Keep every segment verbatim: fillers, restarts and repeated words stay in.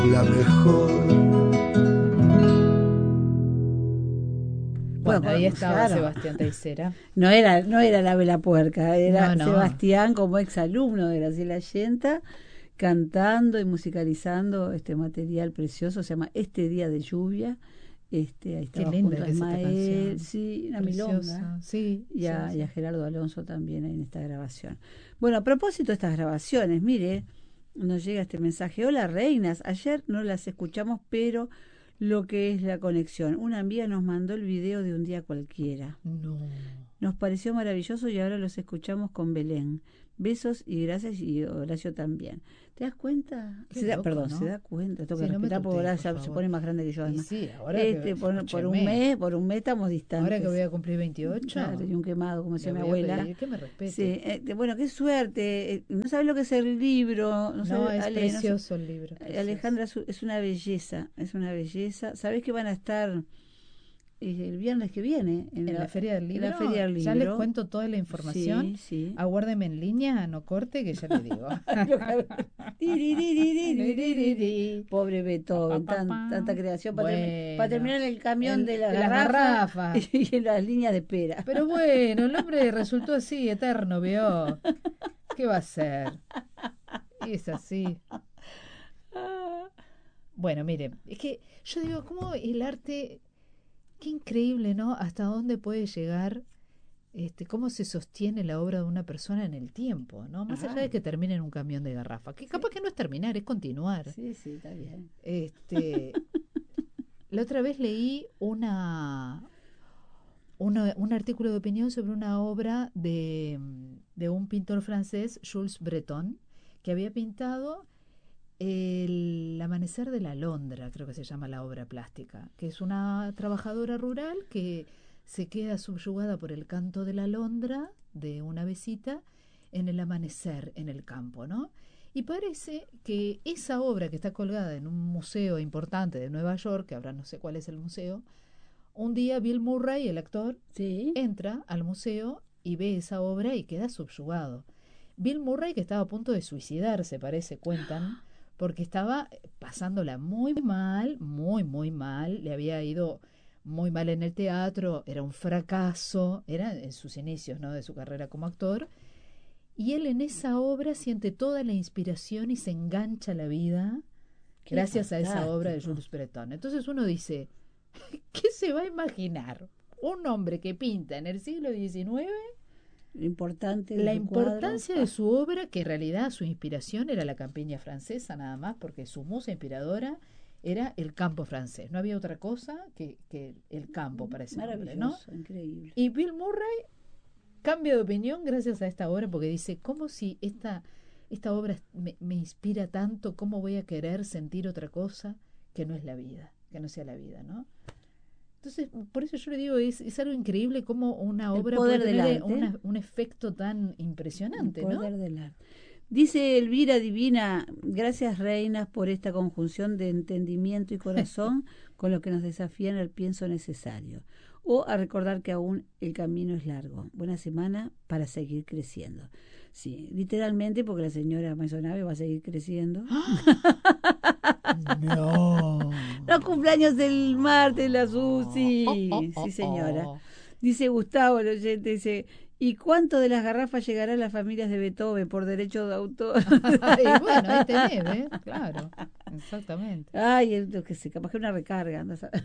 la mejor. Bueno, ahí estaba claro. Sebastián Teisera. No era, no era la Vela Puerca, era No, no. Sebastián como exalumno de Graciela Yenta, cantando y musicalizando este material precioso, se llama Este Día de Lluvia. Este, ahí Qué estaba linda junto a que es esta Ismael, canción. sí, una Preciosa. milonga. Sí, Y a, sí, y a sí. Gerardo Alonso también en esta grabación. Bueno, a propósito de estas grabaciones, mire, nos llega este mensaje. Hola, reinas. Ayer no las escuchamos, pero lo que es la conexión. Una amiga nos mandó el video de Un Día Cualquiera. No. Nos pareció maravilloso y ahora los escuchamos con Belén. Besos y gracias, y Horacio también. ¿Te das cuenta? Qué Se da, loco, perdón, ¿no? se da cuenta. Tengo Sí, que no me respetar porque tutees, Horacio por se favor. pone más grande que yo Y además. sí, ahora Este, que, por, por un escúcheme. mes, por un mes estamos distantes. Ahora que voy a cumplir veintiocho. Claro, y un quemado, como decía le mi voy a abuela. pedir que me respete. Sí, eh, bueno, qué suerte. Eh, no sabes lo que es el libro. No, No, sabe, es Ale, no precioso sa- el libro. Precioso. Alejandra es, es una belleza, es una belleza. ¿Sabés que van a estar eh, el viernes que viene En la, Feria del Libro. En la Feria del Ya Libro. les cuento toda la información. Sí, sí. Aguárdeme en línea, no corte, que ya le digo. Pobre Beethoven, tan, tanta creación para, Bueno, termi- para terminar en el camión el- de la de las garrafa garrafas. y en las líneas de espera. Pero bueno, el hombre resultó así, eterno, ¿vio? ¿Qué va a ser? Y es así. Bueno, mire, es que yo digo, ¿cómo el arte, qué increíble, ¿no? Hasta dónde puede llegar, este, cómo se sostiene la obra de una persona en el tiempo, ¿no? Más Ajá. allá de que termine en un camión de garrafa, que capaz que no es terminar, es continuar. Sí, sí, está bien. Este, la otra vez leí una, una- un artículo de opinión sobre una obra de, de un pintor francés, Jules Breton, que había pintado el amanecer de la Alondra, creo que se llama la obra plástica, que es una trabajadora rural que se queda subyugada por el canto de la alondra de una avecita en el amanecer en el campo, ¿no? Y parece que esa obra que está colgada en un museo importante de Nueva York, que ahora no sé cuál es el museo, un día Bill Murray, el actor, Sí. entra al museo y ve esa obra y queda subyugado. Bill Murray, que estaba a punto de suicidarse, parece, cuentan, porque estaba pasándola muy mal, muy, muy mal, le había ido muy mal en el teatro, era un fracaso, era en sus inicios, ¿no?, de su carrera como actor, y él en esa obra siente toda la inspiración y se engancha a la vida Qué gracias a esa obra de fantástico. Jules Breton. Entonces uno dice, ¿qué se va a imaginar? Un hombre que pinta en el siglo diecinueve Lo importante de la su importancia cuadro. de su obra, que en realidad su inspiración era la campiña francesa nada más, porque su musa inspiradora era el campo francés. No había otra cosa que, que el campo para ese hombre, ¿no? Maravilloso, increíble. Y Bill Murray cambia de opinión gracias a esta obra, porque dice, ¿cómo si esta, esta obra me, me inspira tanto? ¿Cómo voy a querer sentir otra cosa que no es la vida, que no sea la vida, ¿no? Entonces, por eso yo le digo, es, es algo increíble cómo una El obra poder puede del tener arte. una- un efecto tan impresionante, El ¿no? poder del arte. Dice Elvira Divina, gracias reinas por esta conjunción de entendimiento y corazón con lo que nos desafían al pienso necesario. O a recordar que aún el camino es largo. Buena semana para seguir creciendo. Sí, literalmente porque la señora Maisonave va a seguir creciendo. No. Los cumpleaños del martes, la Susi. Oh, oh, oh, Sí, señora. oh. Dice Gustavo, el oyente, dice, ¿y cuánto de las garrafas llegará a las familias de Beethoven por derecho de autor? Y bueno, ahí tenés, ¿eh? Claro, exactamente. Ay, es lo que sé, capaz que una recarga. Anda a saber.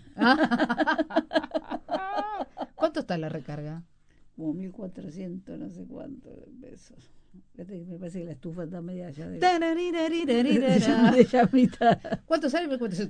¿Cuánto está la recarga? Como mil cuatrocientos, no sé cuánto de pesos. Fíjate que me parece que la estufa está media allá de... Tararirarirarira. de ya mitad. ¿Cuánto sale? Me cuentas.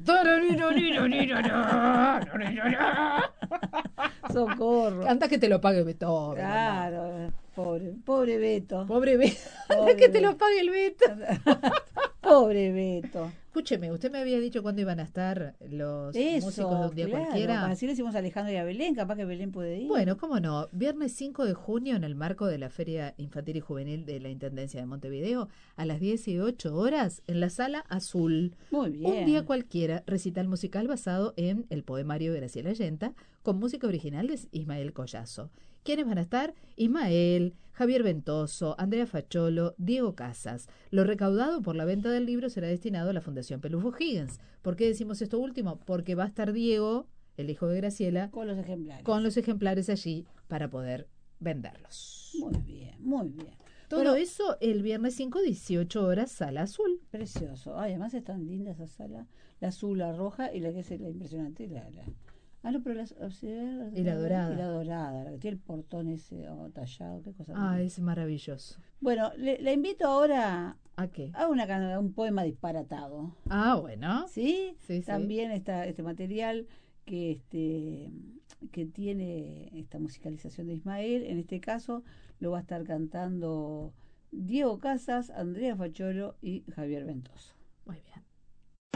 Socorro. Canta que te lo pague Beethoven. mamá. Claro, pobre, pobre Beto. Pobre Beto. Pobre Que te Beto. lo pague el Beto. Pobre Beto. Escúcheme, usted me había dicho cuándo iban a estar los Eso, músicos de un día claro. cualquiera. Así le decimos a Alejandro y a Belén, capaz que Belén puede ir. Bueno, cómo no. Viernes cinco de junio, en el marco de la Feria Infantil y Juvenil de la Intendencia de Montevideo, a las dieciocho horas, en la Sala Azul. Muy bien. Un día cualquiera, recital musical basado en el poemario de Graciela Yenta, con música original original de Ismael Collazo. ¿Quiénes van a estar? Ismael, Javier Ventoso, Andrea Facholo, Diego Casas. Lo recaudado por la venta del libro será destinado a la Fundación Pelufo Higgins. ¿Por qué decimos esto último? Porque va a estar Diego, el hijo de Graciela, con los ejemplares. Con los ejemplares allí para poder venderlos. Muy bien, muy bien. Todo Bueno, eso el viernes cinco, dieciocho horas, Sala Azul. Precioso. Ay, además es tan linda esa sala. La azul, la roja y la que es la impresionante. La, la... Ah, no, pero la, o sea, Y la dorada. Y la dorada, la que tiene el portón ese oh, tallado. Qué cosa. Ah, linda. es maravilloso. Bueno, le, la invito ahora ¿A qué? a una, a un poema disparatado. Ah, bueno. ¿Sí? Sí, sí. También está este material que este que tiene esta musicalización de Ismael. En este caso lo va a estar cantando Diego Casas, Andrea Facholo y Javier Ventoso. Muy bien.